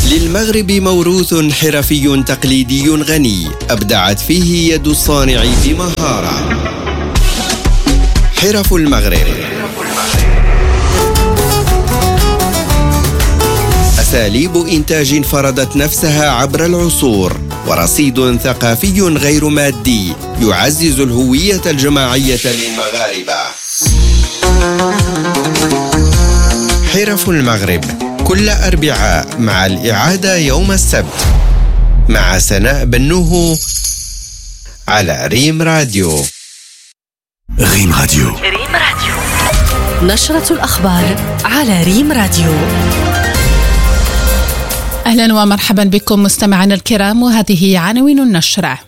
للمغرب موروث حرفي تقليدي غني أبدعت فيه يد الصانع بمهارة. حرف المغرب، أساليب إنتاج فرضت نفسها عبر العصور، ورصيد ثقافي غير مادي يعزز الهوية الجماعية للمغاربة. حرف المغرب كل أربعاء مع الإعادة يوم السبت مع سناء بنوه على ريم راديو. ريم راديو، نشرة الأخبار على ريم راديو. أهلا ومرحبا بكم مستمعينا الكرام، وهذه عناوين النشرة.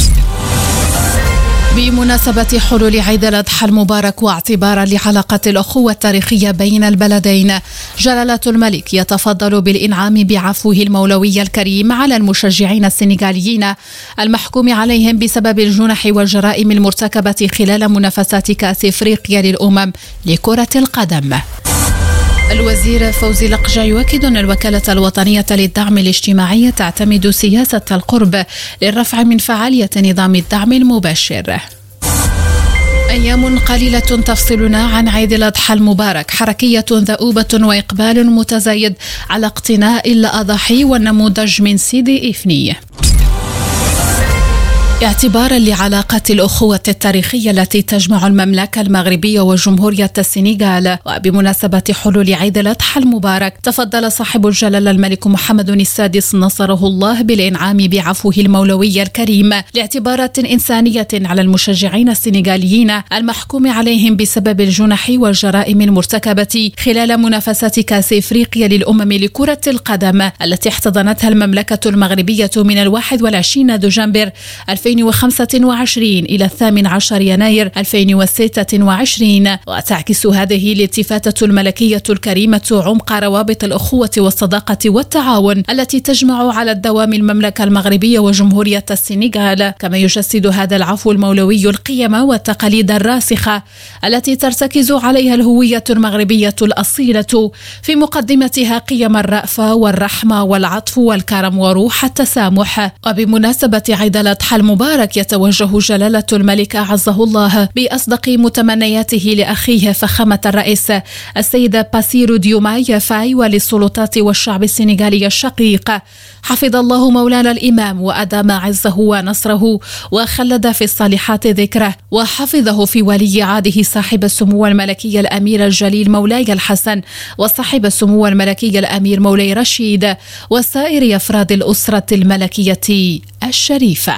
بمناسبة حلول عيد الأضحى المبارك واعتبارا لعلاقة الأخوة التاريخية بين البلدين، جلالة الملك يتفضل بالإنعام بعفوه المولوي الكريم على المشجعين السنغاليين المحكوم عليهم بسبب الجنح والجرائم المرتكبة خلال منافسات كأس إفريقيا للأمم لكرة القدم. الوزير فوزي لقجع يؤكد أن الوكالة الوطنية للدعم الاجتماعي تعتمد سياسة القرب للرفع من فعالية نظام الدعم المباشر. أيام قليلة تفصلنا عن عيد الأضحى المبارك، حركية ذؤوبة وإقبال متزايد على اقتناء الأضاحي والنموذج من سيدي إفني. اعتبارا لعلاقة الأخوة التاريخية التي تجمع المملكة المغربية وجمهورية السنغال، وبمناسبة حلول عيد الأضحى المبارك، تفضل صاحب الجلالة الملك محمد السادس نصره الله بالإنعام بعفوه المولوي الكريم لاعتبارات إنسانية على المشجعين السنغاليين المحكوم عليهم بسبب الجنح والجرائم المرتكبة خلال منافسات كأس إفريقيا للأمم لكرة القدم التي احتضنتها المملكة المغربية من 21 دجنبر 2025 إلى 18 يناير 2026. وتعكس هذه الالتفاتة الملكية الكريمة عمق روابط الأخوة والصداقة والتعاون التي تجمع على الدوام المملكة المغربية وجمهورية السنغال، كما يجسد هذا العفو المولوي القيم والتقاليد الراسخة التي ترتكز عليها الهوية المغربية الأصيلة، في مقدمتها قيم الرأفة والرحمة والعطف والكرم وروح التسامح. وبمناسبة عيد الأضحى المبارك يتوجه جلالة الملك أعزه الله بأصدق متمنياته لأخيه فخامة الرئيس السيد باسيرو ديوماي فاي وللسلطات والشعب السنغالي الشقيق، حفظ الله مولانا الإمام وأدام عزه ونصره وخلد في الصالحات ذكره، وحفظه في ولي عهده صاحب السمو الملكي الأمير الجليل مولاي الحسن وصاحب السمو الملكي الأمير مولاي رشيد وسائر أفراد الأسرة الملكية الشريفة.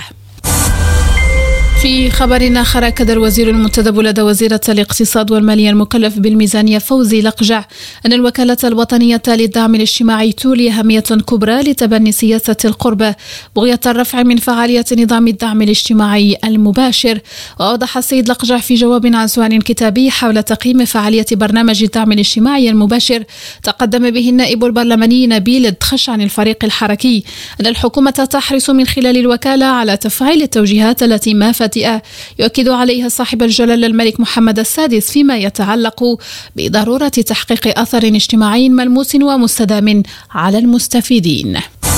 في خبر آخر، أكد الوزير المنتدب لدى وزيرة الاقتصاد والمالية المكلف بالميزانية فوزي لقجع أن الوكالة الوطنية للدعم الاجتماعي تولي أهمية كبرى لتبني سياسة القرب بغية الرفع من فعالية نظام الدعم الاجتماعي المباشر. وأوضح السيد لقجع في جواب عن سؤال كتابي حول تقييم فعالية برنامج الدعم الاجتماعي المباشر تقدم به النائب البرلماني نبيل الدخش عن الفريق الحركي أن الحكومة تحرص من خلال الوكالة على تفعيل التوجيهات التي ما يؤكد عليها صاحب الجلالة الملك محمد السادس فيما يتعلق بضرورة تحقيق أثر اجتماعي ملموس ومستدام على المستفيدين.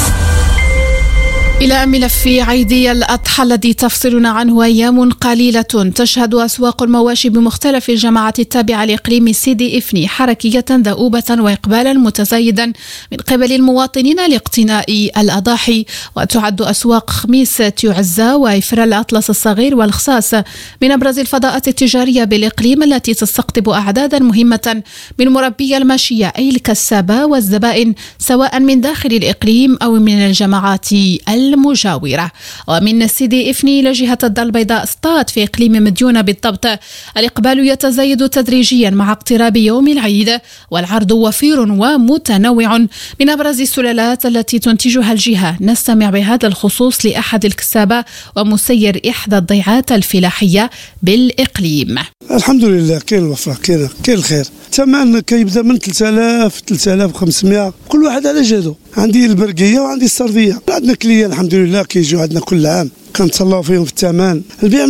إلى ملف عيد الأضحى الذي تفصلنا عنه أيام قليلة تشهد أسواق المواشي بمختلف الجماعات التابعة لإقليم سيدي إفني حركية ذؤوبة وإقبالا متزايدا من قبل المواطنين لاقتناء الأضاحي. وتعد أسواق خميس تيعزة وإفرا الأطلس الصغير والخصاص من أبرز الفضاءات التجارية بالإقليم التي تستقطب أعدادا مهمة من مربي الماشية أي الكسابة والزبائن سواء من داخل الإقليم أو من الجماعات المجاورة. ومن سيدي إفني إلى جهة الدار البيضاء سطات في إقليم مديونة بالضبط، الإقبال يتزايد تدريجيا مع اقتراب يوم العيد، والعرض وفير ومتنوع من أبرز السلالات التي تنتجها الجهة. نستمع بهذا الخصوص لأحد الكسابة ومسير إحدى الضيعات الفلاحية بالإقليم. الحمد لله كاين الوفرة، كاين الخير. الثمن كيبدا من 3000 3500 كل واحد على جهده. عندي البرقية وعندي الصرفية. عندنا كلية الحمد لله كيجيو عندنا كل عام، كنتسلاو فيهم في الثمن. البيع مزيان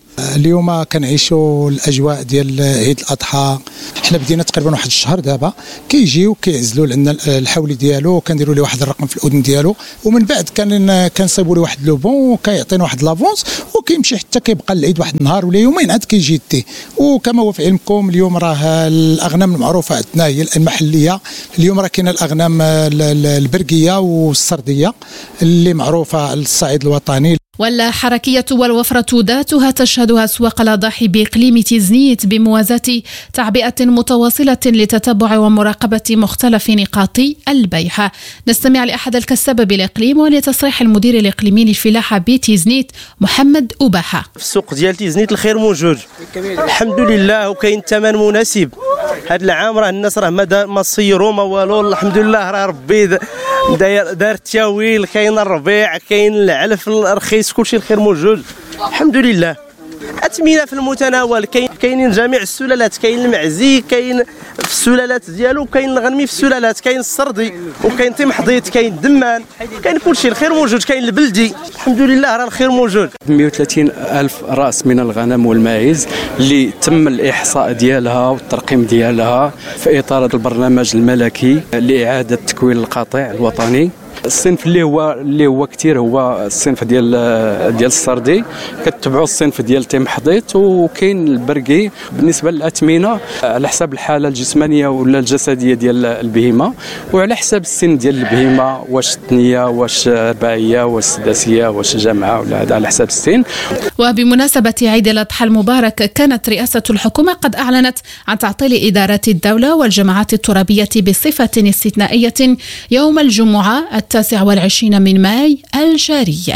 اليوم كنعيشوا الاجواء ديال عيد الاضحى. حنا بدينا تقريبا واحد الشهر دابا كيجيو كيعزلوا لنا الحولي ديالو، كنديروا ليه واحد الرقم في الاذن ديالو، ومن بعد كنصيبوا له واحد لو بون وكيعطينا واحد لافونس وكيمشي حتى كيبقى العيد واحد النهار ولا يومين عاد كيجي يديه. وكما هو في علمكم اليوم راه الاغنام المعروفه عندنا هي المحليه. اليوم راه كاينه الاغنام البرقيه والسرديه اللي معروفه على الصعيد الوطني. والحركية والوفرة ذاتها تشهد أسواق الأضاحي بإقليم تيزنيت بموازاة تعبئة متواصلة لتتبع ومراقبة مختلف نقاط البيع. نستمع لأحد الكسابة بالإقليم ولتصريح المدير الإقليمي للفلاحة بتيزنيت محمد أباحة. في السوق ديال تيزنيت الخير موجود الحمد لله، وكاين ثمن مناسب. هذا العام راه الناس راه ما صيروا ما والو، الحمد لله راه ربي دار التاويل، كاين الربيع كاين العلف الرخيص كلشي الخير موجود الحمد لله. أثمنة في المتناول، كاينين جميع السلالات، كاين المعزي كاين في السلالات ديالو، كاين الغنمي في السلالات، كاين السردي وكاين طمحضيط، كاين الدمان، كاين كلشي الخير موجود، كاين البلدي الحمد لله راه الخير موجود. 130 ألف رأس من الغنم والماعز اللي تم الإحصاء ديالها والترقيم ديالها في إطار البرنامج الملكي لإعادة تكوين القطيع الوطني. الصنف اللي هو كثير هو الصنف ديال السردي، كتبعوا الصنف ديال تمحضيط، وكاين البرقي. بالنسبه للاثمنه على حسب الحاله الجسمانيه ولا الجسديه ديال البهيمه، وعلى حسب السن ديال البهيمه، واش ثنيه واش رباعيه واش سداسيه واش جامعه، ولا هذا على حسب السن. وبمناسبه عيد الاضحى المبارك، كانت رئاسه الحكومه قد اعلنت عن تعطيل ادارات الدوله والجماعات الترابيه بصفه استثنائيه يوم الجمعه 29 من ماي الجاري.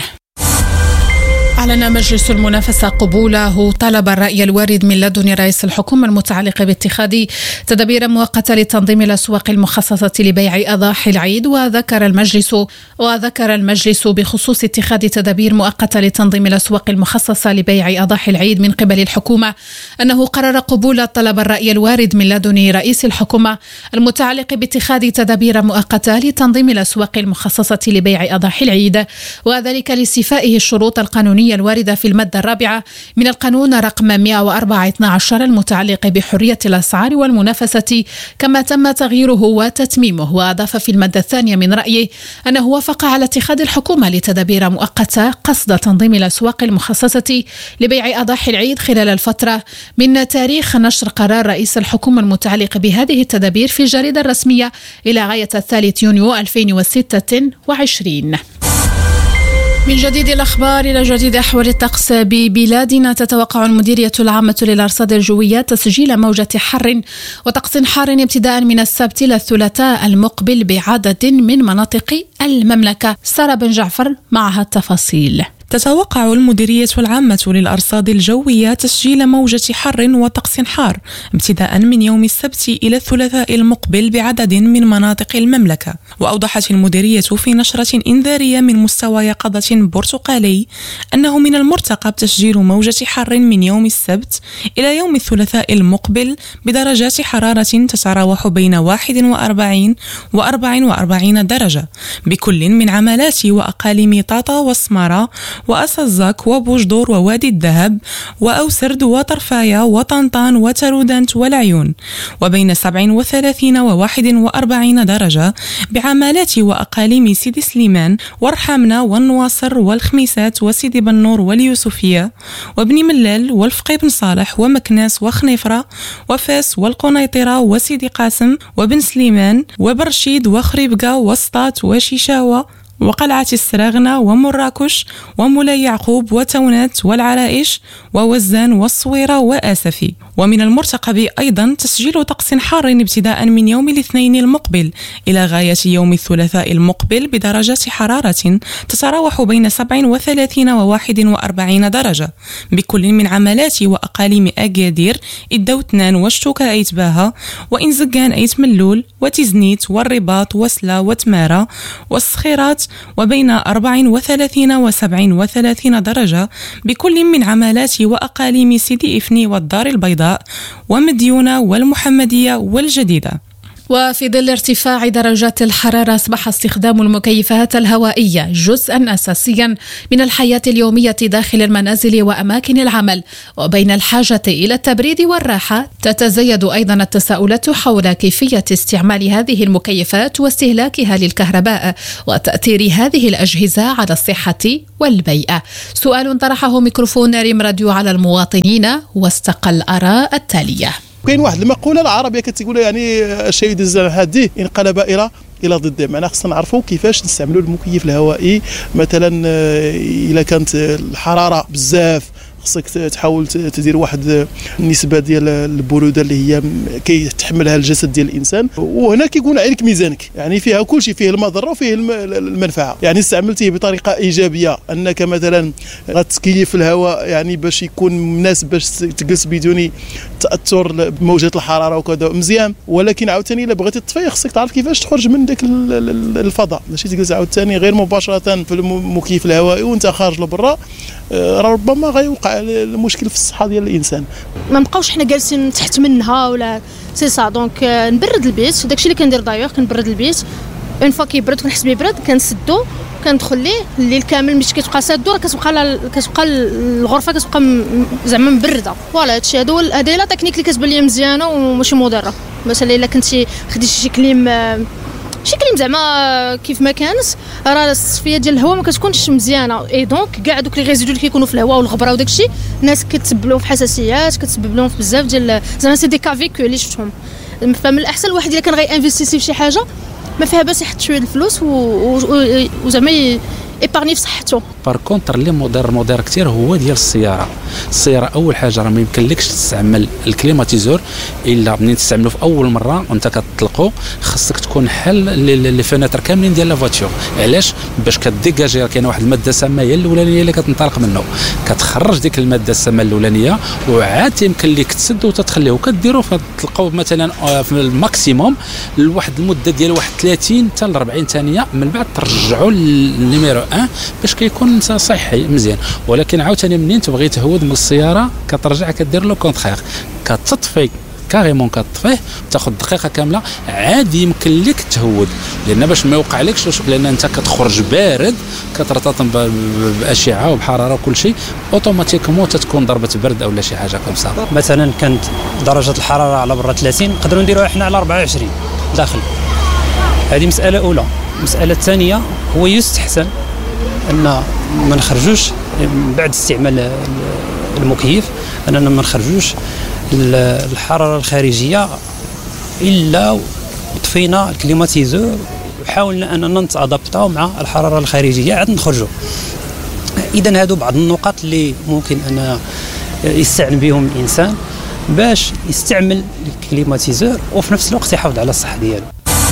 أعلن مجلس المنافسة قبوله طلب الرأي الوارد من لدن رئيس الحكومة المتعلق باتخاذ تدابير مؤقتة لتنظيم الأسواق المخصصة لبيع أضاحي العيد. وذكر المجلس بخصوص اتخاذ تدابير مؤقتة لتنظيم الأسواق المخصصة لبيع أضاحي العيد من قبل الحكومة أنه قرر قبول طلب الرأي الوارد من لدن رئيس الحكومة المتعلق باتخاذ تدابير مؤقتة لتنظيم الأسواق المخصصة لبيع أضاحي العيد، وذلك لاستيفائه الشروط القانونية الواردة في المادة الرابعة من القانون رقم 104/12 المتعلق بحرية الأسعار والمنافسة، كما تم تغييره وتتميمه. وأضاف في المادة الثانية من رأيه أنه وافق على اتخاذ الحكومة لتدابير مؤقتة قصد تنظيم الأسواق المخصصة لبيع أضاحي العيد خلال الفترة من تاريخ نشر قرار رئيس الحكومة المتعلق بهذه التدابير في الجريدة الرسمية إلى غاية 3 يونيو 2026. من جديد الأخبار إلى جديد أحوال الطقس ببلادنا. تتوقع المديرية العامة للأرصاد الجوية تسجيل موجة حر وطقس حار ابتداء من السبت إلى الثلاثاء المقبل بعدد من مناطق المملكة. سارة بن جعفر معها التفاصيل. تتوقع المديرية العامة للأرصاد الجوية تسجيل موجة حر وطقس حار ابتداء من يوم السبت إلى الثلاثاء المقبل بعدد من مناطق المملكة. وأوضحت المديرية في نشرة إنذارية من مستوى يقظة برتقالي أنه من المرتقب تسجيل موجة حر من يوم السبت إلى يوم الثلاثاء المقبل بدرجات حرارة تتراوح بين 41 و 44 درجة بكل من عمالات وأقاليم طاطا وسمارة وأسزاك وبوجدور ووادي الذهب وأوسرد وطرفايا وطنطان وترودانت والعيون، وبين 37 و 41 درجة بعمالات وأقاليم سيدي سليمان ورحامنة والنواصر والخميسات وسيدي بنور واليوسفية وبني ملال والفقي بن صالح ومكناس وخنيفرة وفاس والقنيطرة وسيدي قاسم وبن سليمان وبرشيد وخريبقة وسطات وشيشاوة وقلعة السراغنة ومراكش ومولاي يعقوب وتونات والعرائش ووزان والصويرة وآسفي. ومن المرتقب أيضا تسجيل طقس حار ابتداء من يوم الاثنين المقبل إلى غاية يوم الثلاثاء المقبل بدرجات حرارة تتراوح بين 37 و 41 درجة بكل من عمالات وأقاليم أكادير الدوتنان وشتوكا أيت باها وإنزقان أيت ملول وتزنيت والرباط وسلا وتمارة والصخيرات، وبين 34 و 37 درجة بكل من عمالات وأقاليم سيدي إفني والدار البيضاء ومديونة والمحمدية والجديدة. وفي ظل ارتفاع درجات الحرارة أصبح استخدام المكيفات الهوائية جزءا أساسيا من الحياة اليومية داخل المنازل وأماكن العمل. وبين الحاجة إلى التبريد والراحة تتزايد أيضا التساؤلات حول كيفية استعمال هذه المكيفات واستهلاكها للكهرباء وتأثير هذه الأجهزة على الصحة والبيئة. سؤال طرحه ميكروفون ريم راديو على المواطنين واستقى الآراء التالية. كاين واحد المقوله العربيه كتقول يعني الشيء يدز هذه انقلب الى ضده. معنا خصنا نعرفوا كيفاش نستعملوا المكيف الهوائي. مثلا الا كانت الحراره بزاف خصك تحاول تدير واحد النسبه ديال البروده اللي هي كيتحملها الجسد ديال الانسان، وهنا كيكون عليك ميزانك، يعني فيها كل شيء، فيه المضره وفيه المنفعه. يعني استعملتيه بطريقه ايجابيه انك مثلا غتكيف الهواء يعني باش يكون مناسب باش تجلس بدون تاثر بموجات الحراره وكذا مزيان، ولكن عاوتاني الا بغيتي تطفي خصك تعرف كيفاش تخرج من داك الفضاء، ماشي تجلس عاوتاني غير مباشره في المكيف الهوائي وانت خارج لبرا، ربما غيوقع المشكل في الصحه ديال الانسان. ما نبقاوش حنا جالسين تحت منها ولا سي سا. دونك نبرد البيت، داكشي اللي كندير دايوغ، كنبرد البيت اون فوا كيبرد كنحس بيه برد كنسدو كندخل ليه الليل كامل ملي كتبقى سادو راه كتبقى الغرفه كتبقى زعما مبرده. فوالا هادشي هادي لا تكنيك اللي كتبان ليا مزيانه وماشي مضره. مثلا الا كنتي خديتي شي كليم زعما كيف ما كانت راه التصفيه ديال الهواء ما كتكونش مزيانه، اي دونك كاع دوك لي ريزيدو اللي كيكونوا في الهواء والغبره وداكشي الناس كتسبب لهم في حساسيات، كتسبب لهم في بزاف ديال زعما سي دي كافيكو اللي شفتهم. فمن الاحسن الواحد الا كان غينفيستيسي في شي حاجه ما فيها باس يحط شويه الفلوس وزعما ايبارني في صحته. بار كونتر اللي مضر كثير هو ديال السياره. اول حاجه راه ما يمكنلكش تستعمل الكليماتيزور الا منين تستعملو في اول مره وانت كتطلقو، خاصك تكون حل لي فيناتر كاملين ديال لا فواتور. علاش؟ باش كديكاجي كاينه واحد الماده سامه هي الاولانيه اللي كتنطلق منه، كتخرج ديك الماده السامه الاولانيه وعاد يمكن لك تسد وتتخليه وكديروا فتلقاو مثلا في الماكسيموم لواحد المده ديال واحد 30 حتى ل 40 ثانيه، من بعد ترجعوا للنيميرو 1 باش كيكون صحي مزيان. ولكن عاوتاني منين تبغي تهود من السياره كترجع كدير لو كونترير، كتطفي كاريمون كتطفيه تاخذ دقيقه كامله عادي يمكن لك تهود، لان باش ما يوقع لكش لان انت كتخرج بارد كترتطم باشعه وبحراره وكل شيء اوتوماتيكمون تتكون ضربه برد او لا شي حاجه كمسا. مثلا كانت درجه الحراره على برا 30 نقدروا نديروها احنا على 24 داخل. هذه مساله اولى. المساله الثانيه هو يستحسن ان ما نخرجوش بعد استعمال المكيف، اننا ما نخرجوش الحراره الخارجيه الا طفينا الكليماتيزور وحاولنا اننا نتادابطاو مع الحراره الخارجيه عاد نخرجوا. اذا هادو بعض النقاط اللي ممكن ان يستعن بهم الانسان باش يستعمل الكليماتيزور وفي نفس الوقت يحافظ على الصحه ديالو.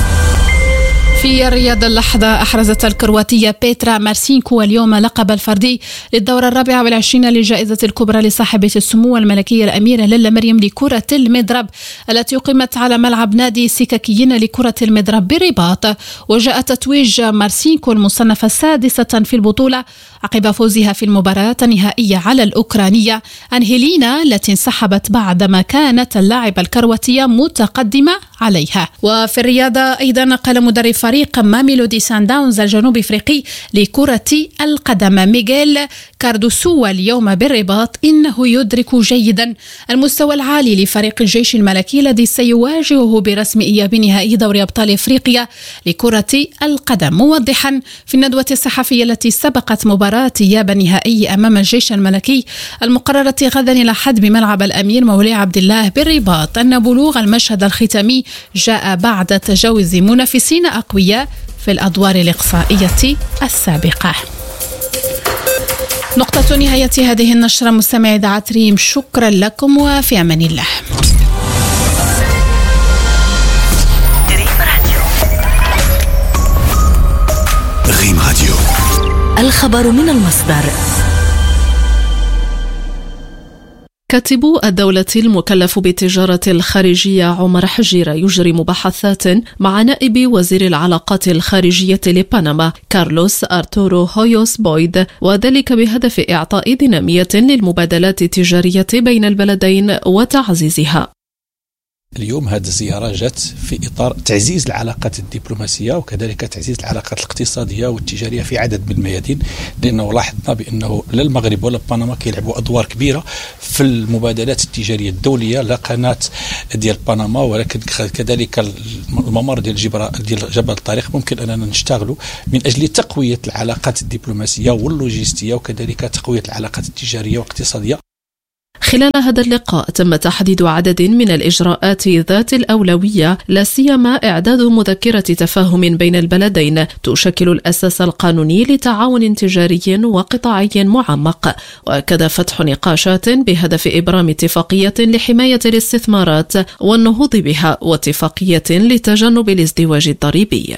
في الرياض اللحظة أحرزت الكرواتية بيترا مارسينكو اليوم لقب الفردي للدورة 24 للجائزة الكبرى لصاحبة السمو الملكية الأميرة للا مريم لكرة المضرب التي أقيمت على ملعب نادي سككيين لكرة المضرب بالرباط. وجاء تتويج مارسينكو المصنفة السادسة في البطولة عقب فوزها في المباراة النهائية على الأوكرانية أنهيلينا التي انسحبت بعدما كانت اللاعبة الكرواتية متقدمة عليها. وفي الرياضة أيضا قال مدرب فريق ماميلودي سان داونز الجنوب افريقي لكرة القدم ميغيل كاردوسو اليوم بالرباط انه يدرك جيدا المستوى العالي لفريق الجيش الملكي الذي سيواجهه برسم اياب نهائي دوري ابطال افريقيا لكرة القدم، موضحا في الندوة الصحفية التي سبقت مباراة اياب النهائي امام الجيش الملكي المقررة غدا الى حد بملعب الامير مولاي عبد الله بالرباط ان بلوغ المشهد الختامي جاء بعد تجاوز منافسين أقوياء في الأدوار الإقصائية السابقة. نقطة نهاية هذه النشرة مستمعي إذاعة ريم، شكرا لكم وفي أمان الله. ريم راديو، الخبر من المصدر. كاتب الدولة المكلف بالتجارة الخارجية عمر حجيرة يجري مباحثات مع نائب وزير العلاقات الخارجية لبنما كارلوس أرتورو هويوس بويد، وذلك بهدف إعطاء دينامية للمبادلات التجارية بين البلدين وتعزيزها. اليوم هذه الزيارة جات في إطار تعزيز العلاقات الدبلوماسية وكذلك تعزيز العلاقات الاقتصادية والتجارية في عدد من الميادين، لأنه لاحظنا بأنه لا المغرب ولا بنما كيلعبوا أدوار كبيرة في المبادلات التجارية الدولية، لا قناة ديال بنما ولكن كذلك الممر ديال جبل الطريق ممكن أننا نشتغلوا من أجل تقوية العلاقات الدبلوماسية واللوجستية وكذلك تقوية العلاقات التجارية والاقتصادية. خلال هذا اللقاء تم تحديد عدد من الإجراءات ذات الأولوية، لا سيما إعداد مذكرة تفاهم بين البلدين تشكل الأساس القانوني لتعاون تجاري وقطاعي معمق، وكذا فتح نقاشات بهدف إبرام اتفاقية لحماية الاستثمارات والنهوض بها واتفاقية لتجنب الازدواج الضريبي.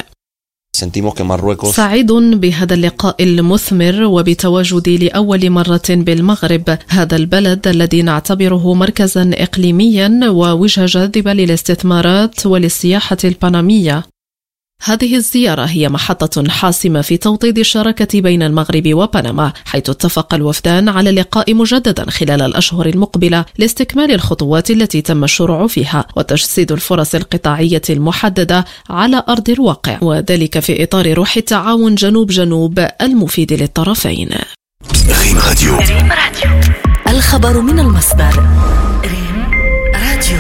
سعيد بهذا اللقاء المثمر وبتواجدي لأول مرة بالمغرب، هذا البلد الذي نعتبره مركزا إقليميا ووجهة جاذبة للاستثمارات وللسياحة البنمية. هذه الزيارة هي محطة حاسمة في توطيد الشراكة بين المغرب وبنما، حيث اتفق الوفدان على اللقاء مجددا خلال الأشهر المقبلة لاستكمال الخطوات التي تم الشروع فيها وتجسيد الفرص القطاعية المحددة على أرض الواقع، وذلك في إطار روح التعاون جنوب جنوب المفيد للطرفين. ريم راديو. الخبر من المصدر. ريم راديو.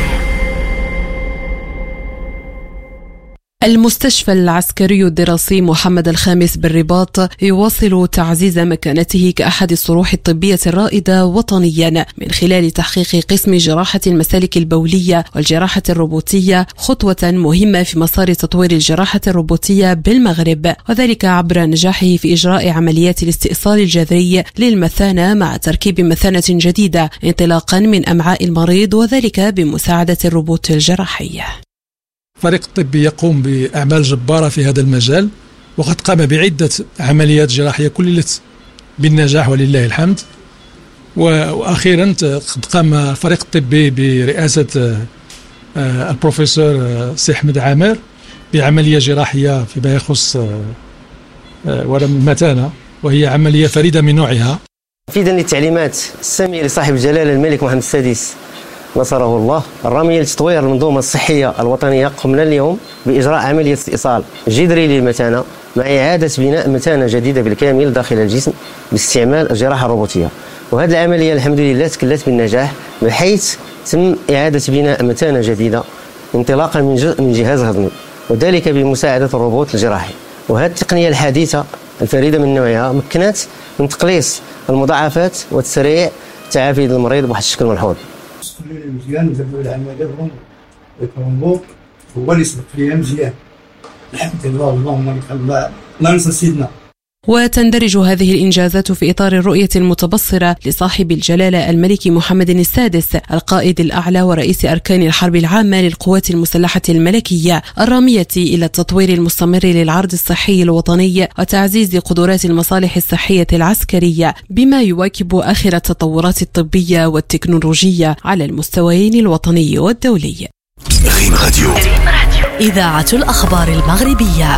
المستشفى العسكري الدراسي محمد الخامس بالرباط يواصل تعزيز مكانته كأحد الصروح الطبية الرائدة وطنيا من خلال تحقيق قسم جراحة المسالك البولية والجراحة الروبوتية، خطوة مهمة في مسار تطوير الجراحة الروبوتية بالمغرب، وذلك عبر نجاحه في إجراء عمليات الاستئصال الجذري للمثانة مع تركيب مثانة جديدة انطلاقا من أمعاء المريض، وذلك بمساعدة الروبوت الجراحي. الفريق الطبي يقوم بأعمال جبارة في هذا المجال، وقد قام بعدة عمليات جراحية كللت بالنجاح ولله الحمد. وأخيرا قد قام الفريق الطبي برئاسة البروفيسور سي أحمد عامر بعملية جراحية فيما يخص ورم المثانة، وهي عملية فريدة من نوعها. تنفيذا للتعليمات السامية لصاحب الجلالة الملك محمد السادس نصره الله الرامية لتطوير المنظومة الصحية الوطنية، قمنا اليوم بإجراء عملية استئصال جذري للمثانة مع إعادة بناء مثانة جديدة بالكامل داخل الجسم باستعمال الجراحة الروبوتية. وهذه العملية الحمد لله تكلت بالنجاح، بحيث تم إعادة بناء مثانة جديدة انطلاقا من جهاز هضمي، وذلك بمساعدة الروبوت الجراحي. وهذه التقنية الحديثة الفريدة من نوعها مكنت من تقليص المضاعفات وتسريع تعافي المريض بواحد الشكل ملحوظ. مزيان ودابا العمليه الكرومبو هو اللي سبق فيها مزيان، الحمد لله. اللهم الله ننسى سيدنا. وتندرج هذه الإنجازات في إطار الرؤية المتبصرة لصاحب الجلالة الملك محمد السادس القائد الأعلى ورئيس أركان الحرب العامة للقوات المسلحة الملكية، الرامية إلى التطوير المستمر للعرض الصحي الوطني وتعزيز قدرات المصالح الصحية العسكرية، بما يواكب آخر التطورات الطبية والتكنولوجية على المستويين الوطني والدولي. ريم راديو. إذاعة الأخبار المغربية.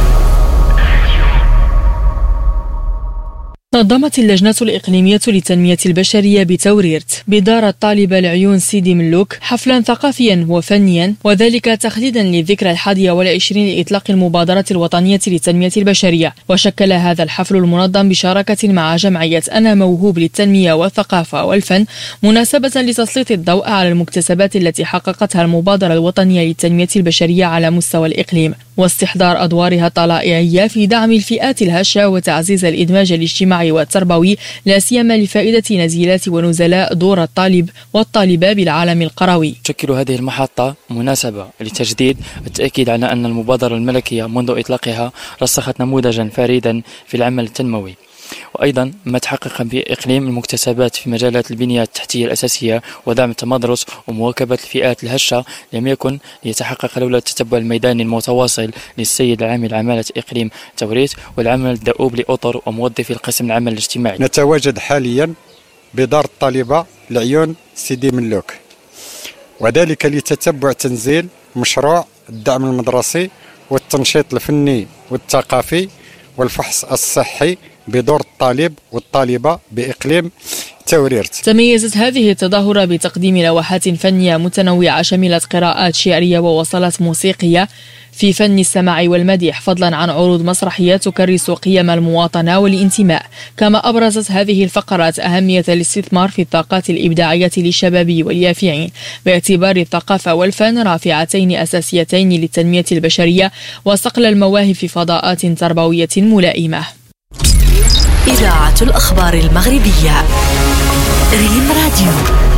نظمت اللجنة الإقليمية للتنمية البشرية بتوريرت بدار الطالبة العيون سيدي ملوك حفلا ثقافيا وفنيا، وذلك تخليدا للذكرى 21 لإطلاق المبادرة الوطنية للتنمية البشرية. وشكل هذا الحفل المنظم بشراكة مع جمعية أنا موهوب للتنمية والثقافة والفن مناسبة لتسليط الضوء على المكتسبات التي حققتها المبادرة الوطنية للتنمية البشرية على مستوى الإقليم، واستحضار أدوارها الطلائعية في دعم الفئات الهشة وتعزيز الإدماج الاجتماعي والتربوي، لا سيما لفائدة نزيلات ونزلاء دور الطالب والطالبة بالعالم القروي. تشكل هذه المحطة مناسبة لتجديد التأكيد على أن المبادرة الملكية منذ إطلاقها رسخت نموذجا فريدا في العمل التنموي، وأيضا ما تحقق بإقليم المكتسبات في مجالات البنية التحتية الأساسية ودعم التمدرس ومواكبة الفئات الهشة لم يكن ليتحقق لولا التتبع الميداني المتواصل للسيد العامل عمالة إقليم توريت والعمل الدؤوب لأطر وموظفي القسم العمل الاجتماعي. نتواجد حاليا بدار الطالبة العيون سيدي ملوك، وذلك لتتبع تنزيل مشروع الدعم المدرسي والتنشيط الفني والثقافي والفحص الصحي بدور الطالب والطالبة بإقليم توريرت. تميزت هذه التظاهرة بتقديم لوحات فنية متنوعة شملت قراءات شعرية ووصلات موسيقية في فن السماع والمديح، فضلا عن عروض مسرحية تكرس قيم المواطنة والانتماء. كما أبرزت هذه الفقرات أهمية الاستثمار في الطاقات الإبداعية للشباب واليافعين، باعتبار الثقافة والفن رافعتين أساسيتين للتنمية البشرية وصقل المواهب في فضاءات تربوية ملائمة. إذاعة الأخبار المغربية ريم راديو.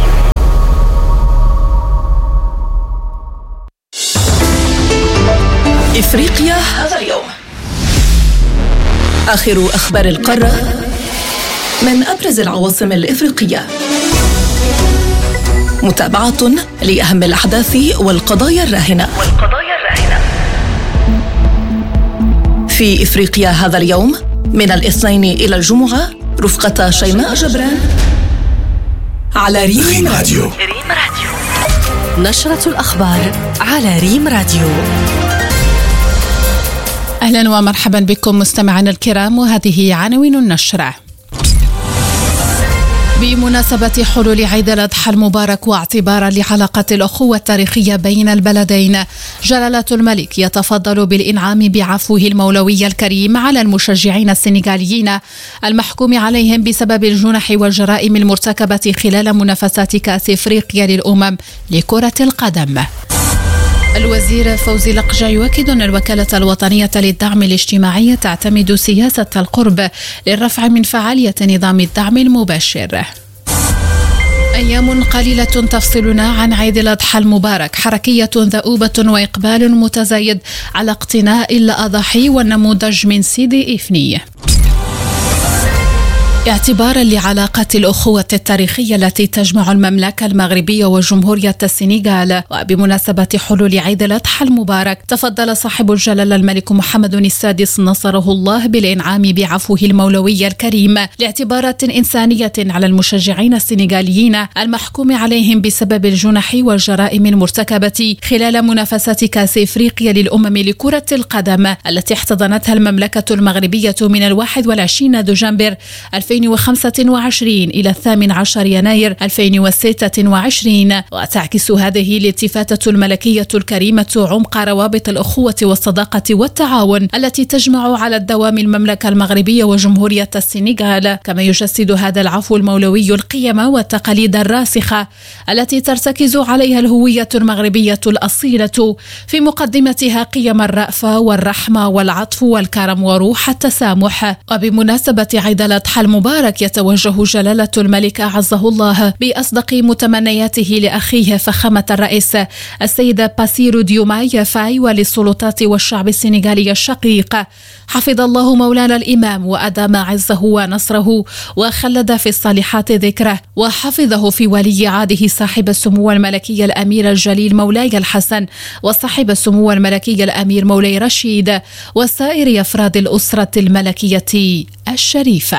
إفريقيا هذا اليوم. آخر أخبار القارة من أبرز العواصم الإفريقية، متابعة لأهم الأحداث والقضايا الراهنة في إفريقيا هذا اليوم من الاثنين إلى الجمعة، رفقة شيماء جبران على ريم راديو. نشرة الأخبار على ريم راديو. أهلا ومرحبا بكم مستمعينا الكرام، وهذه عناوين النشرة. بمناسبة حلول عيد الأضحى المبارك واعتبارا لعلاقة الأخوة التاريخية بين البلدين، جلالة الملك يتفضل بالإنعام بعفوه المولوي الكريم على المشجعين السنغاليين المحكوم عليهم بسبب الجنح والجرائم المرتكبة خلال منافسات كأس إفريقيا للأمم لكرة القدم. الوزير فوزي لقجع يؤكد أن الوكالة الوطنية للدعم الاجتماعي تعتمد سياسة القرب للرفع من فعالية نظام الدعم المباشر. أيام قليلة تفصلنا عن عيد الأضحى المبارك، حركية ذؤوبة وإقبال متزايد على اقتناء الأضاحي والنموذج من سيدي إفني. اعتبارا لعلاقة الأخوة التاريخية التي تجمع المملكة المغربية وجمهورية السنغال، وبمناسبة حلول عيد الأضحى المبارك، تفضل صاحب الجلالة الملك محمد السادس نصره الله بالإنعام بعفوه المولوي الكريم لاعتبارات إنسانية على المشجعين السنغاليين المحكوم عليهم بسبب الجنح والجرائم المرتكبة خلال منافسات كأس إفريقيا للأمم لكرة القدم التي احتضنتها المملكة المغربية من 21 دجنبر 2025 إلى 18 يناير 2026. وتعكس هذه الالتفاتة الملكية الكريمة عمق روابط الأخوة والصداقة والتعاون التي تجمع على الدوام المملكة المغربية وجمهورية السنغال. كما يجسد هذا العفو المولوي القيم والتقاليد الراسخة التي ترتكز عليها الهوية المغربية الأصيلة، في مقدمتها قيم الرأفة والرحمة والعطف والكرم وروح التسامح. وبمناسبة عيد الأضحى المبارك يتوجه جلالة الملك أعزه الله بأصدق متمنياته لأخيه فخامة الرئيس السيد باسيرو ديوماي فاي وللسلطات والشعب السنغالي الشقيق. حفظ الله مولانا الإمام وأدام عزه ونصره وخلد في الصالحات ذكره، وحفظه في ولي عهده صاحب السمو الملكي الأمير الجليل مولاي الحسن، وصاحب السمو الملكي الأمير مولاي رشيد، وسائر أفراد الأسرة الملكية الشريفة.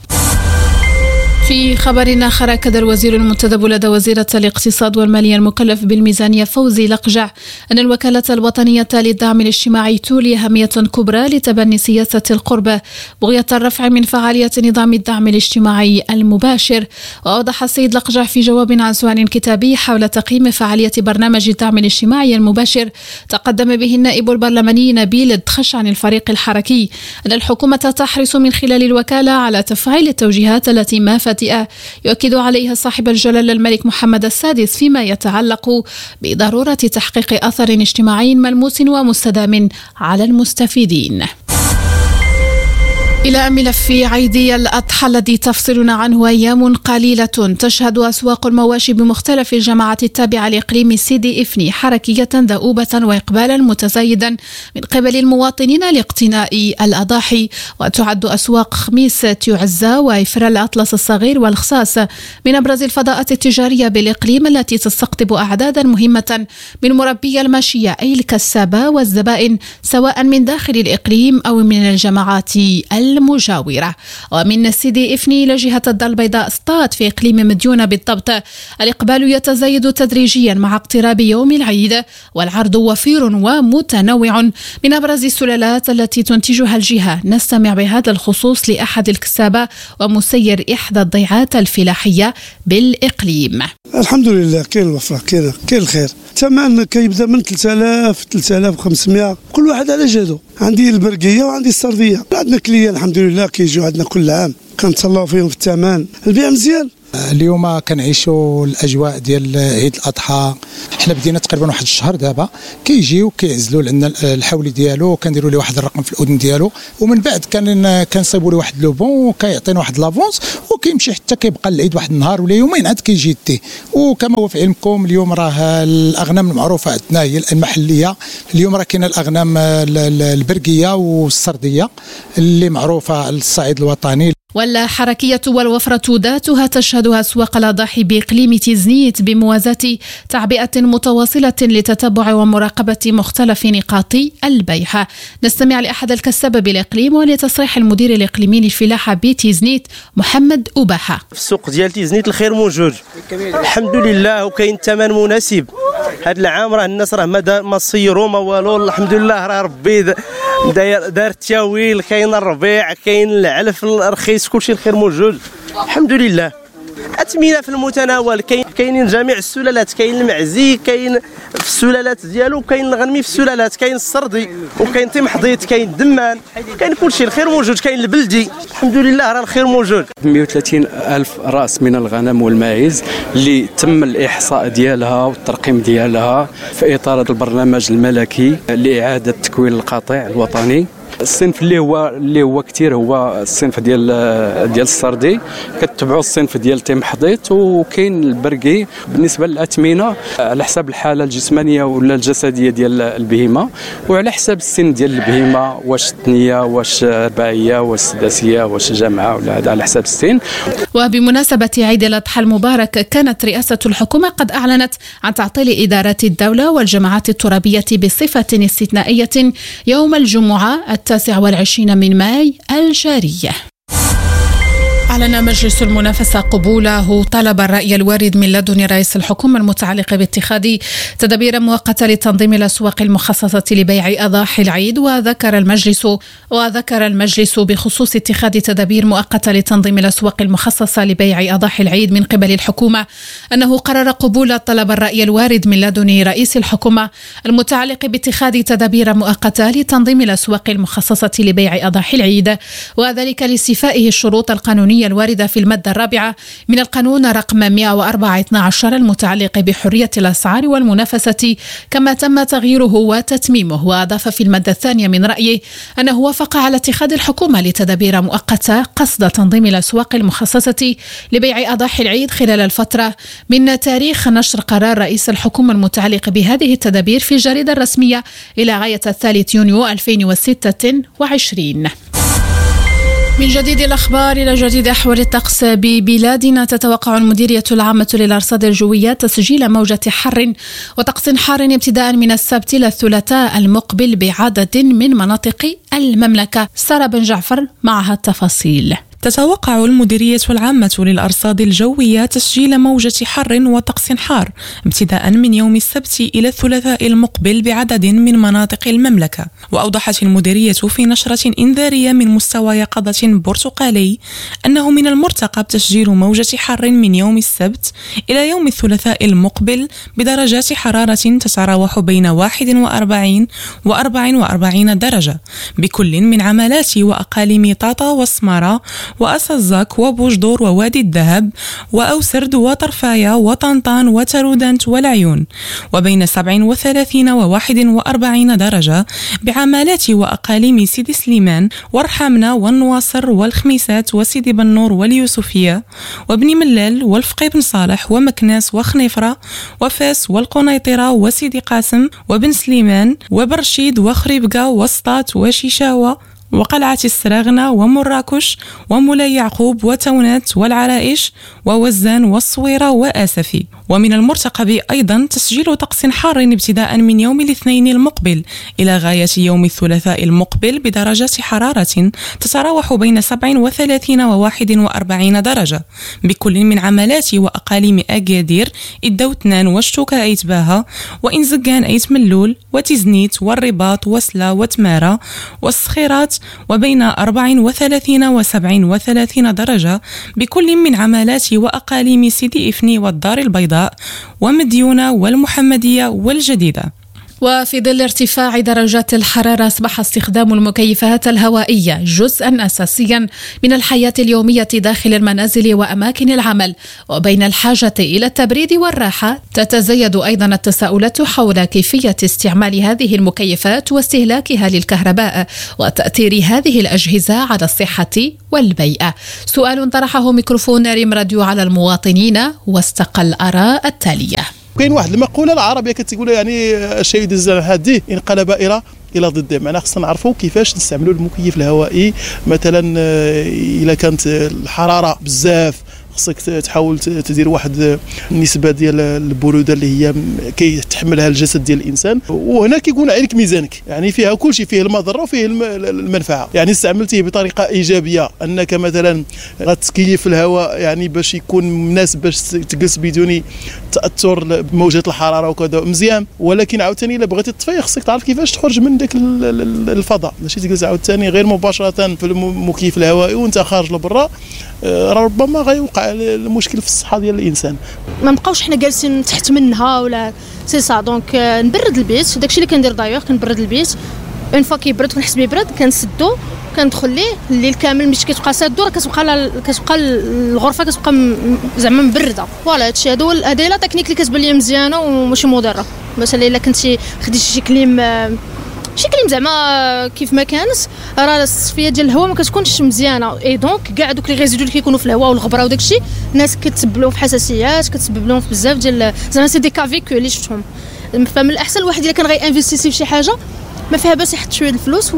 في خبر آخر، أكد الوزير المنتدب لدى وزيرة الاقتصاد والمالية المكلف بالميزانية فوزي لقجع أن الوكالة الوطنية للدعم الاجتماعي تولي أهمية كبرى لتبني سياسة القرب بغية الرفع من فعالية نظام الدعم الاجتماعي المباشر. وأوضح السيد لقجع في جواب عن سؤال كتابي حول تقييم فعالية برنامج الدعم الاجتماعي المباشر تقدم به النائب البرلماني نبيل الدخش عن الفريق الحركي أن الحكومة تحرص من خلال الوكالة على تفعيل التوجيهات التي ما يؤكد عليها صاحب الجلالة الملك محمد السادس فيما يتعلق بضرورة تحقيق أثر اجتماعي ملموس ومستدام على المستفيدين. إلى ملف عيد الأضحى الذي تفصلنا عنه أيام قليلة تشهد أسواق المواشي بمختلف الجماعات التابعة لإقليم سيدي إفني حركية ذؤوبة وإقبالا متزايدا من قبل المواطنين لاقتناء الأضاحي. وتعد أسواق خميس تيعزة وإفرا الأطلس الصغير والخصاص من أبرز الفضاءات التجارية بالإقليم التي تستقطب أعدادا مهمة من مربي الماشية أي الكسابة والزبائن سواء من داخل الإقليم أو من الجماعات المجاورة. ومن سيدي إفني إلى جهة الدار البيضاء سطات في إقليم مديونة بالضبط الإقبال يتزايد تدريجيا مع اقتراب يوم العيد، والعرض وفير ومتنوع من أبرز السلالات التي تنتجها الجهة. نستمع بهذا الخصوص لأحد الكسابة ومسير إحدى الضيعات الفلاحية بالإقليم. الحمد لله كاين الوفرة، كاين الخير. الثمن كيبدا من 3000 3500، كل واحد على جهده. عندي البرقية وعندي السردية. عندنا كلية الحمد لله كيجيو عندنا كل عام، كنتهلاو فيهم في الثمن. البيع مزيان. اليوم كنعيشوا الاجواء ديال عيد الاضحى. حنا بدينا تقريبا واحد الشهر دابا كيجيو كيعزلوا لنا الحولي ديالو، كنديروا له واحد الرقم في الاذن ديالو، ومن بعد كنصيبوا له واحد لوبون وكيعطينا واحد لافونس وكيمشي حتى كيبقى العيد واحد النهار ولا يومين عاد كيجي يديه. وكما هو في علمكم اليوم راه الاغنام المعروفه عندنا هي المحليه. اليوم راه كاينه الاغنام البرقيه والسرديه اللي معروفه الصعيد الوطني. والحركية والوفرة ذاتها تشهدها أسواق الأضاحي بإقليم تيزنيت بموازاة تعبئة متواصلة لتتبع ومراقبة مختلف نقاط البيع. نستمع لأحد الكسابة بالإقليم ولتصريح المدير الإقليمي للفلاحة بتيزنيت محمد أباحة. في السوق ديال تيزنيت الخير موجود الحمد لله، وكاين الثمن مناسب. هذا العام راه الناس راه ما صيروا ما والو، الحمد لله راه ربي دار التاويل، كاين الربيع كاين العلف الرخيص، كلشي الخير موجود الحمد لله. أثمنة في المتناول، كاينين جميع السلالات، كاين المعزي كاين في السلالات ديالو، كاين الغنمي في السلالات، كاين السردي وكاين تمحضيط، كاين الدمان، كاين كلشي الخير موجود، كاين البلدي الحمد لله راه الخير موجود. 130 ألف رأس من الغنم والماعز اللي تم الإحصاء ديالها والترقيم ديالها في إطار البرنامج الملكي لإعادة تكوين القطيع الوطني. الصنف اللي هو كثير هو الصنف ديال السردي، كتبعوا الصنف ديال تمحضيط، وكاين البرقي. بالنسبه للاثمنه على حسب الحاله الجسمانيه ولا الجسديه ديال البهيمه، وعلى حسب السن ديال البهيمه، واش ثنيه واش رباعيه واش سداسيه واش جامعه، ولا هذا على حسب السن. وبمناسبه عيد الاضحى المبارك كانت رئاسه الحكومه قد اعلنت عن تعطيل ادارات الدوله والجماعات الترابيه بصفه استثنائيه يوم الجمعه 29 من ماي الجارية. أعلن مجلس المنافسة قبوله طلب الرأي الوارد من لدن رئيس الحكومة المتعلق باتخاذ تدابير مؤقتة لتنظيم الأسواق المخصصة لبيع أضاحي العيد. وذكر المجلس بخصوص اتخاذ تدابير مؤقتة لتنظيم الأسواق المخصصة لبيع أضاحي العيد من قبل الحكومة أنه قرر قبول طلب الرأي الوارد من لدن رئيس الحكومة المتعلق باتخاذ تدابير مؤقتة لتنظيم الأسواق المخصصة لبيع أضاحي العيد، وذلك لاستيفائه الشروط القانونية الواردة في المادة الرابعة من القانون رقم 104/12 المتعلق بحرية الأسعار والمنافسة، كما تم تغييره وتتميمه. وأضاف في المادة الثانية من رأيه أنه وافق على اتخاذ الحكومة لتدابير مؤقتة قصد تنظيم الأسواق المخصصة لبيع أضاحي العيد خلال الفترة من تاريخ نشر قرار رئيس الحكومة المتعلق بهذه التدابير في الجريدة الرسمية إلى غاية 3 يونيو 2026. من جديد الأخبار إلى جديد أحوال الطقس ببلادنا. تتوقع المديرية العامة للأرصاد الجوية تسجيل موجة حر وطقس حار ابتداء من السبت إلى الثلاثاء المقبل بعدد من مناطق المملكة. سارة بن جعفر معها التفاصيل. تتوقع المديرية العامة للأرصاد الجوية تسجيل موجة حر وطقس حار ابتداء من يوم السبت إلى الثلاثاء المقبل بعدد من مناطق المملكة. وأوضحت المديرية في نشرة إنذارية من مستوى يقظة برتقالي أنه من المرتقب تسجيل موجة حر من يوم السبت إلى يوم الثلاثاء المقبل بدرجات حرارة تتراوح بين 41 و 44 درجة بكل من عمالات وأقاليم طاطا وسمارة وأسزاك وبوجدور ووادي الذهب وأوسرد وطرفايا وطنطان وترودنت والعيون، وبين 37 و 41 درجة بعمالات وأقاليم سيدي سليمان ورحمنا والنواصر والخميسات وسيدي بنور واليوسفية وبني ملال والفقي بن صالح ومكناس وخنيفرة وفاس والقنيطرة وسيدي قاسم وبن سليمان وبرشيد وخريبقة وسطات وشيشاوة وقلعة السراغنة ومراكش ومولاي يعقوب وتونات والعرائش ووزان والصويرة وآسفي. ومن المرتقب أيضا تسجيل طقس حار ابتداء من يوم الاثنين المقبل إلى غاية يوم الثلاثاء المقبل بدرجات حرارة تتراوح بين 37 و 41 درجة بكل من عملات وأقاليم أكادير الدوتنان وشتوكا أيت باها وإن زقان أيت ملول وتزنيت والرباط وسلا وتمارة والصخيرات وبين 34 و 37 درجة بكل من عملات وأقاليم سيدي إفني والدار البيضاء ومديونة والمحمدية والجديدة. وفي ظل ارتفاع درجات الحرارة أصبح استخدام المكيفات الهوائية جزءا أساسيا من الحياة اليومية داخل المنازل وأماكن العمل، وبين الحاجة إلى التبريد والراحة تتزايد أيضا التساؤلات حول كيفية استعمال هذه المكيفات واستهلاكها للكهرباء وتأثير هذه الأجهزة على الصحة والبيئة. سؤال طرحه ميكروفون ريم راديو على المواطنين واستقى الآراء التالية. كاين واحد المقوله العربيه كتقول يعني الشيء يدز على هذه انقلب الى ضده، معناها خصنا نعرفوا كيفاش نستعملوا المكيف الهوائي. مثلا الا كانت الحراره بزاف خصك تحاول تدير واحد النسبه ديال البروده اللي هي كيتحملها الجسد ديال الانسان، وهنا كيكون عليك ميزانك، يعني فيها كل شيء، فيه المضره وفيه المنفعه. يعني استعملتيه بطريقه ايجابيه انك مثلا غتكيف الهواء يعني باش يكون مناسب باش تجلس بدون تاثر بموجات الحراره وكذا مزيان، ولكن عاوتاني الا بغيتي تطفي خصك تعرف كيفاش تخرج من داك الفضاء، ماشي تجلس عاوتاني غير مباشره في المكيف الهوائي وانت خارج لبرا، ربما غيوقع المشكل في الصحه ديال الانسان. ما نبقاوش حنا جالسين تحت منها ولا سي سا، دونك نبرد البيت، داكشي اللي كندير دايوغ كنبرد البيت اون فوا كيبرد كنحس بيه برد كنسدو كندخل ليه الليل كامل ملي كتبقى سادو راه كتبقى الغرفه كتبقى زعما مبرده. فوالا هادشي هادو هادي لا تكنيك اللي كتبان لي مزيانه وماشي مضره. مثلا الا كنتي خديتي شي كليم زعما كيف ما كانت راه التصفيه ديال الهواء ما كتكونش مزيانه، اي دونك كاع دوك لي ريزيدو اللي كيكونوا في الهواء والغبره وداكشي الناس كتسبب لهم في حساسيات، كتسبب لهم في بزاف ديال زعما سي دي كافيك اللي شفتهم. فمن الاحسن الواحد الا كان غينفيستيسي في شي حاجه ما فيها باس يحط شويه الفلوس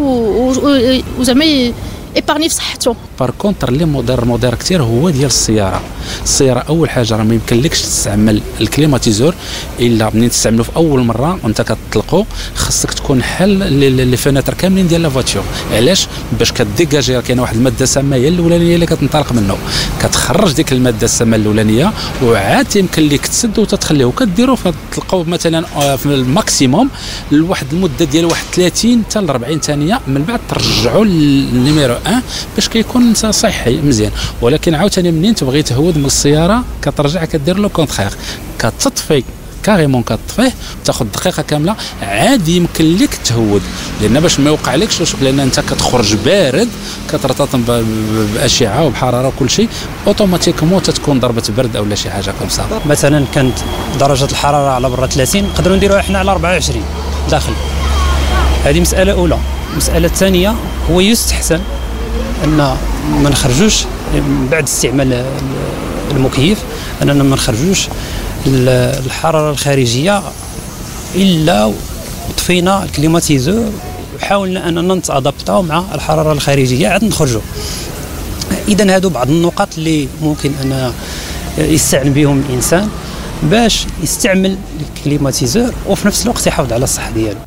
وزعما ايبارني في صحته. بار كونتر اللي مضر كثير هو ديال السياره اول حاجه راه ما يمكنلكش تستعمل الكليماتيزور الا منين تستعملو في اول مره وانت كتطلقو، خاصك تكون حل لي فيناتر كاملين ديال لا فواتور. علاش؟ باش كديجاجي كاينه واحد الماده سامه هي الاولانيه اللي كتنطلق منه، كتخرج ديك الماده السامه الاولانيه وعاد يمكن لك تسد وتتخليه وكديروا فتلقاو مثلا في الماكسيموم لواحد المده ديال واحد 30 حتى ل 40 ثانيه، من بعد ترجعوا للنيميرو 1 باش كيكون صحي مزيان. ولكن عاوتاني منين تبغي تهود من السياره كترجع كدير لو كونترير، كتطفي كاريمون كتطفيه تاخذ دقيقه كامله عادي يمكن لك تهود، لان باش ما يوقع لكش لان انت كتخرج بارد كترتطم باشعه وبحراره وكل شيء اوتوماتيكمون تتكون ضربه برد او لا شي حاجه كمسا. مثلا كانت درجه الحراره على برا 30 نقدروا نديروها احنا على 24 داخل. هذه مساله اولى. المساله الثانيه هو يستحسن ان ما نخرجوش بعد استعمال المكيف، اننا ما نخرجوش الحراره الخارجيه الا طفينا الكليماتيزور وحاولنا اننا نتادابطاو مع الحراره الخارجيه عاد نخرجوا. اذا هادو بعض النقاط اللي ممكن ان يستعن بهم الانسان باش يستعمل الكليماتيزور وفي نفس الوقت يحافظ على الصحه ديالو.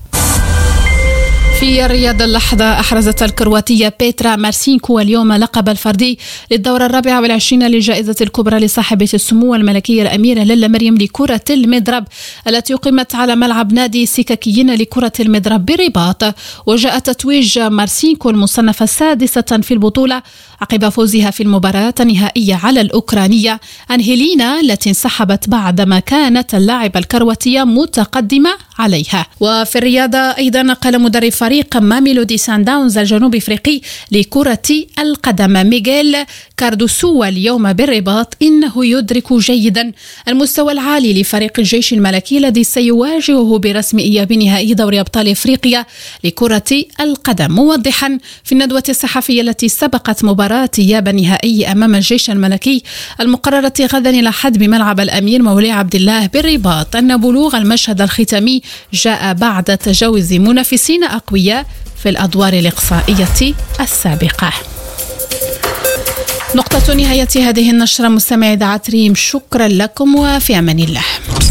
في الرياض اللحظة أحرزت الكرواتية بيترا مارسينكو اليوم لقب الفردي للدورة 24 للجائزة الكبرى لصاحبة السمو الملكية الأميرة ليلى مريم لكرة المضرب التي أقيمت على ملعب نادي سككيين لكرة المضرب بالرباط. وجاء تتويج مارسينكو المصنفة السادسة في البطولة عقب فوزها في المباراة النهائية على الأوكرانية أنهيلينا التي انسحبت بعدما كانت اللاعبة الكرواتية متقدمة عليها. وفي الرياضة أيضا قال مدرب فريق ماميلودي سان داونز الجنوب افريقي لكرة القدم ميغيل كاردوسو اليوم بالرباط انه يدرك جيدا المستوى العالي لفريق الجيش الملكي الذي سيواجهه برسم اياب نهائي دوري ابطال افريقيا لكرة القدم، موضحا في الندوة الصحفية التي سبقت مباراة اياب النهائي امام الجيش الملكي المقررة غدا الى حد بملعب الامير مولاي عبد الله بالرباط ان بلوغ المشهد الختامي جاء بعد تجاوز منافسين أقوياء في الأدوار الإقصائية السابقة. نقطة نهاية هذه النشرة مستمعي إذاعة ريم، شكرا لكم وفي أمان الله.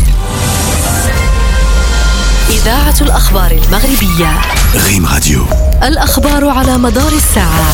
إذاعة الأخبار المغربية ريم راديو، الأخبار على مدار الساعة.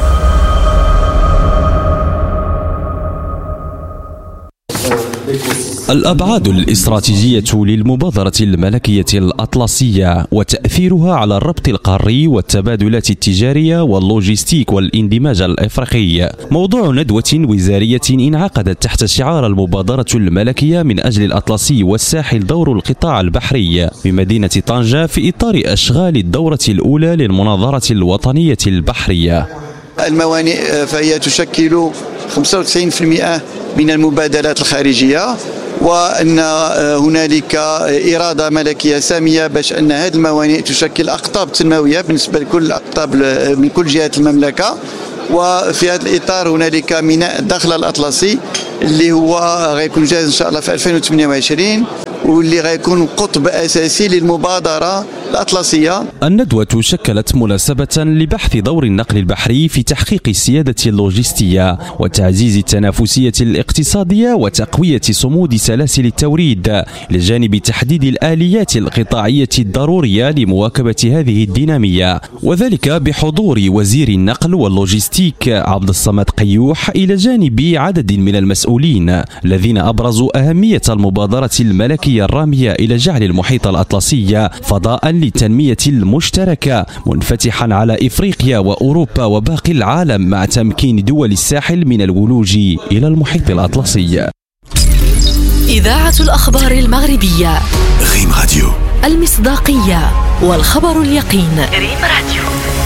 الأبعاد الاستراتيجية للمبادرة الملكية الأطلسية وتأثيرها على الربط القاري والتبادلات التجارية واللوجستيك والاندماج الإفريقي، موضوع ندوة وزارية انعقدت تحت شعار المبادرة الملكية من أجل الأطلسي والساحل دور القطاع البحري بمدينة طنجة في إطار أشغال الدورة الأولى للمناظرة الوطنية البحرية. الموانئ فهي تشكل 95% من المبادلات الخارجية، وأن هنالك إرادة ملكية سامية باش أن هذه الموانئ تشكل أقطاب تنموية بالنسبة لكل أقطاب من كل جهات المملكة. وفي هذا الإطار هنالك ميناء الداخلة الأطلسي اللي هو غيكون جاهز إن شاء الله في 2028 واللي غيكون قطب أساسي للمبادرة الأطلسية. الندوة شكلت مناسبة لبحث دور النقل البحري في تحقيق السيادة اللوجستية وتعزيز التنافسية الاقتصادية وتقوية صمود سلاسل التوريد، لجانب تحديد الآليات القطاعية الضرورية لمواكبة هذه الدينامية، وذلك بحضور وزير النقل واللوجستيك عبد الصمد قيوح إلى جانب عدد من المسؤولين الذين أبرزوا أهمية المبادرة الملكية الرامية إلى جعل المحيط الأطلسي فضاء للتنمية المشتركة منفتحا على إفريقيا وأوروبا وباقي العالم، مع تمكين دول الساحل من الولوج إلى المحيط الأطلسي. إذاعة الأخبار المغربية ريم راديو، المصداقية والخبر اليقين. ريم راديو.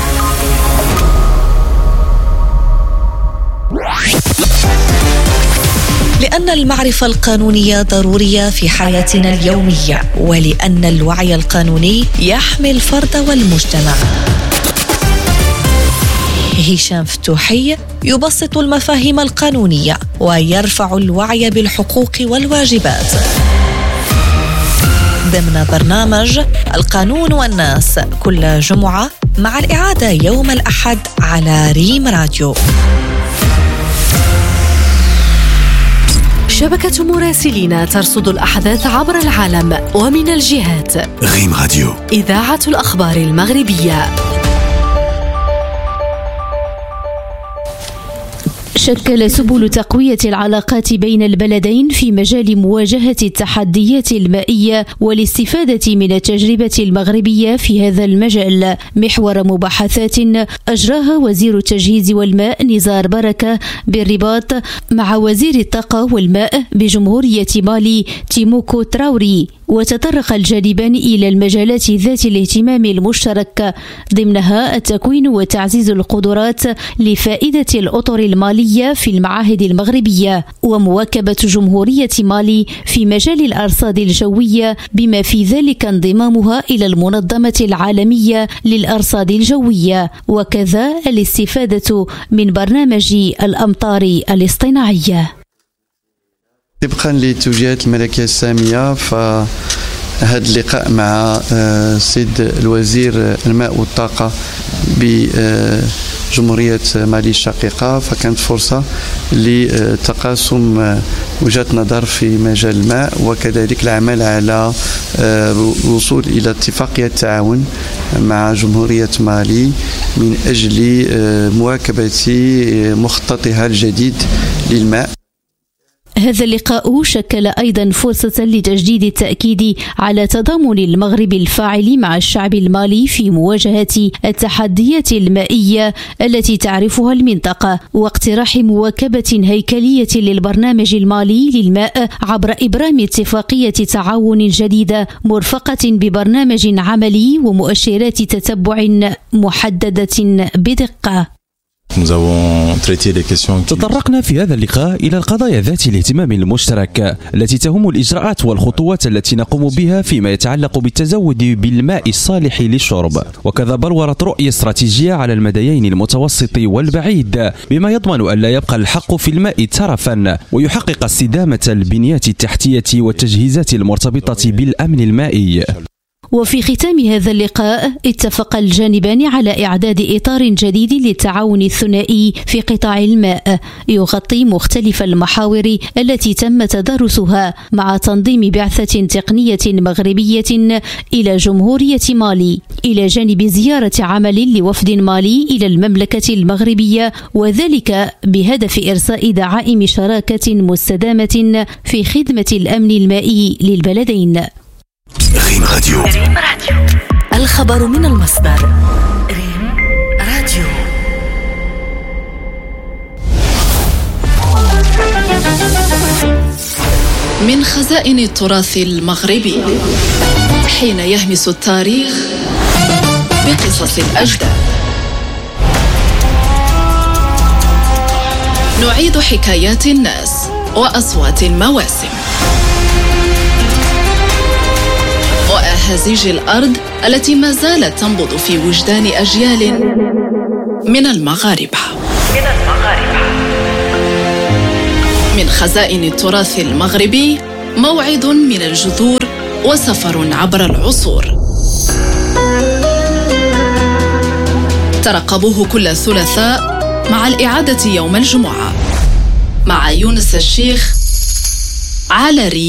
لأن المعرفة القانونية ضرورية في حياتنا اليومية، ولأن الوعي القانوني يحمي الفرد والمجتمع. هشام فتوحي يبسط المفاهيم القانونية ويرفع الوعي بالحقوق والواجبات ضمن برنامج القانون والناس كل جمعة، مع الإعادة يوم الأحد على ريم راديو. شبكة مراسلين ترصد الأحداث عبر العالم ومن الجهات. ريم راديو، إذاعة الأخبار المغربية. شكل سبل تقوية العلاقات بين البلدين في مجال مواجهة التحديات المائية والاستفادة من التجربة المغربية في هذا المجال محور مباحثات أجراها وزير التجهيز والماء نزار بركة بالرباط مع وزير الطاقة والماء بجمهورية مالي تيموكو تراوري، وتطرق الجانبان إلى المجالات ذات الاهتمام المشترك، ضمنها التكوين وتعزيز القدرات لفائدة الأطر المالية في المعاهد المغربية، ومواكبة جمهورية مالي في مجال الأرصاد الجوية بما في ذلك انضمامها إلى المنظمة العالمية للأرصاد الجوية، وكذا الاستفادة من برنامج الأمطار الاصطناعية. طبقا للتوجيهات الملكية السامية، فهذا اللقاء مع السيد الوزير الماء والطاقة بجمهورية مالي الشقيقة، فكانت فرصة لتقاسم وجهات نظر في مجال الماء، وكذلك العمل على الوصول إلى اتفاقية تعاون مع جمهورية مالي من أجل مواكبة مخططها الجديد للماء. هذا اللقاء شكل أيضا فرصة لتجديد التأكيد على تضامن المغرب الفاعل مع الشعب المالي في مواجهة التحديات المائية التي تعرفها المنطقة، واقتراح مواكبة هيكلية للبرنامج المالي للماء عبر إبرام اتفاقية تعاون جديدة مرفقة ببرنامج عملي ومؤشرات تتبع محددة بدقة. تطرقنا في هذا اللقاء إلى القضايا ذات الاهتمام المشترك التي تهم الإجراءات والخطوات التي نقوم بها فيما يتعلق بالتزود بالماء الصالح للشرب، وكذا بلورت رؤية استراتيجية على المديين المتوسط والبعيد بما يضمن أن لا يبقى الحق في الماء ترفا، ويحقق استدامة البنيات التحتية والتجهيزات المرتبطة بالأمن المائي. وفي ختام هذا اللقاء اتفق الجانبان على إعداد إطار جديد للتعاون الثنائي في قطاع الماء يغطي مختلف المحاور التي تم تدارسها مع تنظيم بعثة تقنية مغربية إلى جمهورية مالي، إلى جانب زيارة عمل لوفد مالي إلى المملكة المغربية، وذلك بهدف إرساء دعائم شراكة مستدامة في خدمة الأمن المائي للبلدين. ريم راديو. الخبر من المصدر. ريم راديو. من خزائن التراث المغربي، حين يهمس التاريخ بقصص الأجداد، نعيد حكايات الناس وأصوات المواسم وأهازيج الأرض التي ما زالت تنبض في وجدان أجيال من المغاربة. من خزائن التراث المغربي، موعد من الجذور وسفر عبر العصور. ترقبوه كل ثلاثاء مع الإعادة يوم الجمعة مع يونس الشيخ على ريم.